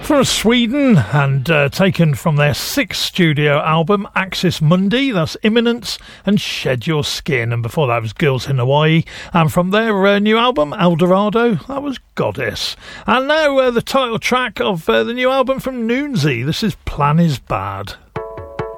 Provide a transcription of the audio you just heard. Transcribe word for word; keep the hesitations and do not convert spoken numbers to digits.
from Sweden and uh, taken from their sixth studio album, Axis Mundi. That's Imminence and Shed Your Skin. And before that was Girls in Hawaii. And from their uh, new album, Eldorado, that was Goddess. And now uh, the title track of uh, the new album from Noonsy. This is Plan Is Bad.